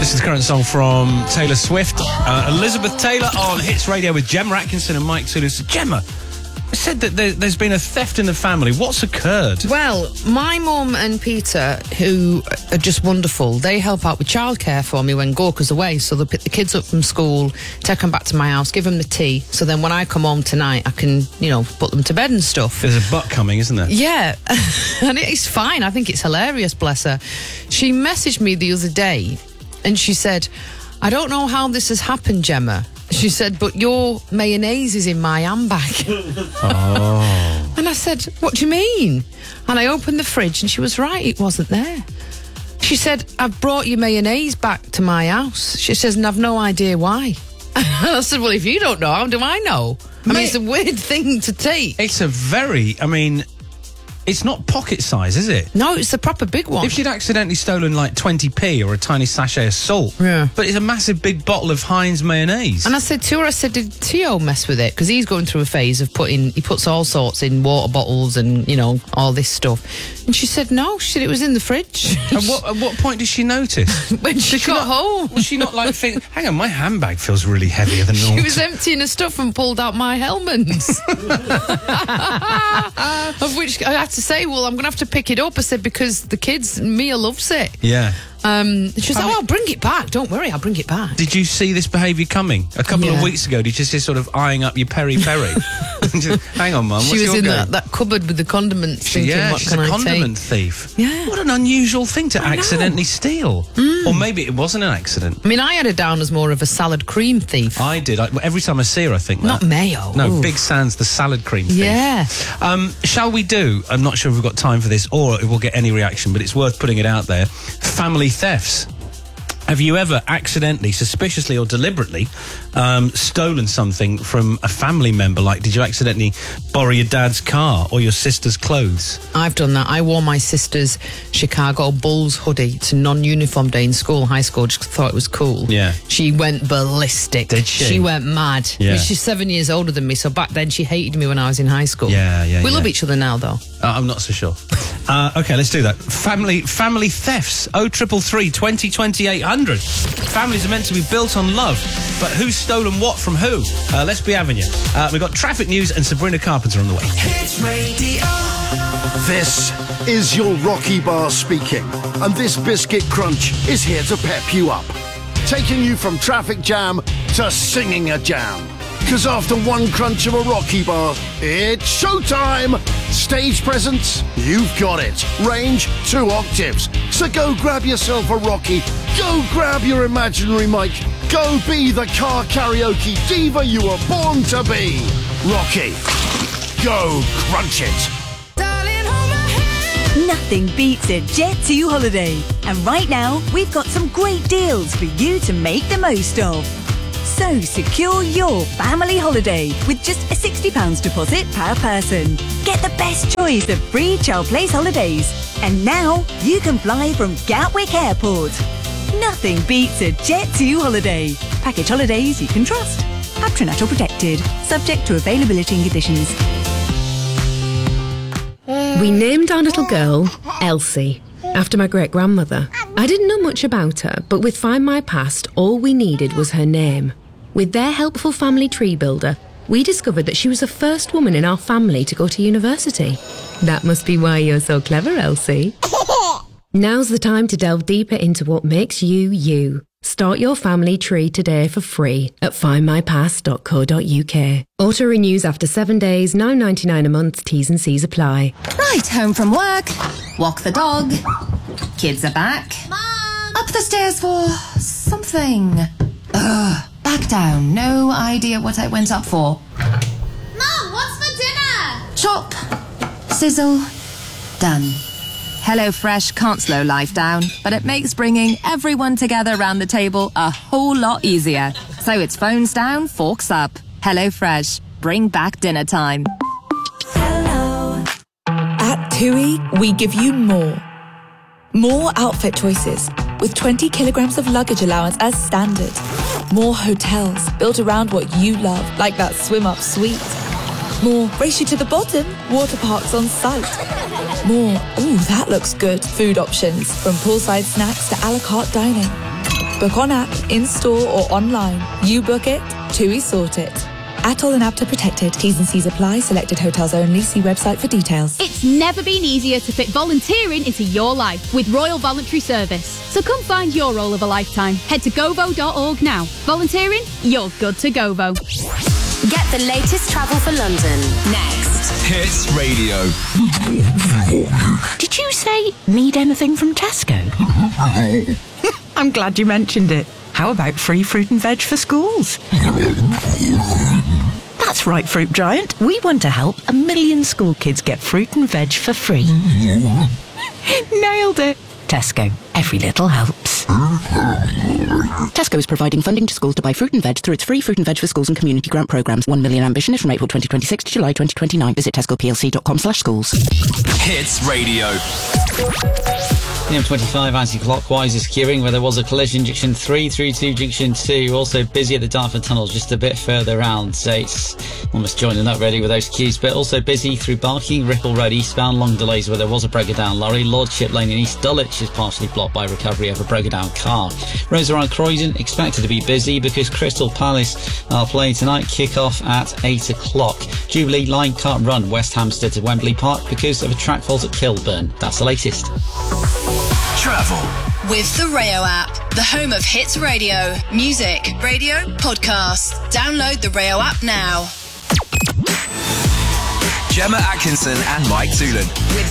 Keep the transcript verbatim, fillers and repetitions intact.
This is the current song from Taylor Swift. Uh, Elizabeth Taylor on Hits Radio with Gemma Atkinson and Mike Toulouse. Gemma, I said that there, there's been a theft in the family. What's occurred? Well, my mum and Peter, who are just wonderful, they help out with childcare for me when Gorka's away. So they'll pick the kids up from school, take them back to my house, give them the tea. So then when I come home tonight, I can, you know, put them to bed and stuff. There's a butt coming, isn't there? Yeah, and it's fine. I think it's hilarious, bless her. She messaged me the other day and she said, I don't know how this has happened, Gemma. She said, but your mayonnaise is in my handbag. Oh. And I said, what do you mean? And I opened the fridge and she was right, it wasn't there. She said, I've brought your mayonnaise back to my house. She says, and I've no idea why. And I said, well, if you don't know, how do I know? I mean, Mate, it's a weird thing to take. It's a very, I mean, it's not pocket size, is it? No, it's a proper big one. If she'd accidentally stolen like twenty p or a tiny sachet of salt, Yeah. but it's a massive big bottle of Heinz mayonnaise. And I said to her, I said, did Theo mess with it? Because he's going through a phase of putting, he puts all sorts in water bottles and, you know, all this stuff. And she said, no, she said it was in the fridge. At what, at what point did she notice? When she Did got not- home. Was she not like, think, hang on, my handbag feels really heavier than normal? She was emptying her stuff and pulled out my helmets. Of which I had to say, well, I'm going to have to pick it up. I said, because the kids, Mia loves it. Yeah. Um, she was I like, mean- oh, I'll bring it back. Don't worry, I'll bring it back. Did you see this behaviour coming? A couple of Yeah. weeks ago, did you see sort of eyeing up your peri-peri? Just, hang on, Mum, what's She was your in go? that, that cupboard with the condiments She- thinking, yeah, what she's can a I condiment take? thief. Yeah. What an unusual thing to I know. accidentally steal. Or maybe it wasn't an accident. I mean, I had her down as more of a salad cream thief. I did. I, every time I see her, I think Not that. mayo. No, Ooh. Big Sans, the salad cream thief. Yeah. Um, shall we do, I'm not sure if we've got time for this or it will get any reaction, but it's worth putting it out there, family thefts. Have you ever accidentally, suspiciously or deliberately um, stolen something from a family member? Like, did you accidentally borrow your dad's car or your sister's clothes? I've done that. I wore my sister's Chicago Bulls hoodie to non-uniform day in school, high school, just thought it was cool. Yeah. She went ballistic. Did she? She went mad. Yeah. I mean, she's seven years older than me, so back then she hated me when I was in high school. Yeah, yeah, We yeah. love each other now, though. Uh, I'm not so sure. Uh, okay, let's do that. Family family thefts. oh triple three, twenty, twenty, eight hundred. Families are meant to be built on love, but who's stolen what from who? Uh, let's be having you. Uh, we've got traffic news and Sabrina Carpenter on the way. Hits Radio. This is your Rocky Bar speaking, and this biscuit crunch is here to pep you up, taking you from traffic jam to singing a jam. Because after one crunch of a Rocky Bar, it's showtime! Stage presence, you've got it. Range, two octaves. So go grab yourself a Rocky, go grab your imaginary mic, go be the car karaoke diva you were born to be. Rocky, go crunch it. Nothing beats a Jet two holiday. And right now, we've got some great deals for you to make the most of. So secure your family holiday with just a sixty pounds deposit per person. Get the best choice of free Child Place holidays. And now you can fly from Gatwick Airport. Nothing beats a Jet two holiday. Package holidays you can trust. Patronato protected. Subject to availability and conditions. We named our little girl Elsie, after my great-grandmother. I didn't know much about her, but with Find My Past, all we needed was her name. With their helpful family tree builder, we discovered that she was the first woman in our family to go to university. That must be why you're so clever, Elsie. Now's the time to delve deeper into what makes you, you. Start your family tree today for free at find my past dot co dot uk. Auto renews after seven days, nine ninety-nine a month, T's and C's apply. Right, home from work, walk the dog, kids are back, Mom! up the stairs for something. Ugh, back down, no idea what I went up for. Mom, what's for dinner? Chop, sizzle, done. HelloFresh can't slow life down, but it makes bringing everyone together around the table a whole lot easier. So it's phones down, forks up. HelloFresh, bring back dinner time. At TUI, we give you more. More outfit choices, with twenty kilograms of luggage allowance as standard. More hotels built around what you love, like that swim-up suite. More race you to the bottom, water parks on site. More, ooh, that looks good, food options, from poolside snacks to a la carte dining. Book on app, in-store or online. You book it, TUI sort it. Atoll and Apta protected. T's and C's apply. Selected hotels only. See website for details. It's never been easier to fit volunteering into your life with Royal Voluntary Service. So come find your role of a lifetime. Head to govo dot org now. Volunteering? You're good to Govo. Get the latest travel for London next. Hits Radio. Did you say need anything from Tesco? I'm glad you mentioned it. How about free fruit and veg for schools? That's right, Fruit Giant. We want to help a million school kids get fruit and veg for free. Nailed it. Tesco. Every little helps. Tesco is providing funding to schools to buy fruit and veg through its free fruit and veg for schools and community grant programmes. One million ambition is from April twenty twenty-six to July twenty twenty-nine. Visit tesco p l c dot com slash schools. Hits Radio. The M twenty-five anti-clockwise is queuing where there was a collision. Junction three through to Junction two. Also busy at the Dartford Tunnels just a bit further round. So it's almost joining up really with those queues. But also busy through Barking, Ripple Road eastbound. Long delays where there was a breaker down lorry. Lordship Lane in East Dulwich is partially blocked by recovery of a breaker down car. Roads around Croydon expected to be busy because Crystal Palace are playing tonight. Kick-off at eight o'clock. Jubilee Line can't run West Hampstead to Wembley Park because of a track fault at Kilburn. That's the latest. Travel with the Rayo app, the home of hits radio, music, radio, podcasts. Download the Rayo app now. Gemma Atkinson and Mike Toolan. With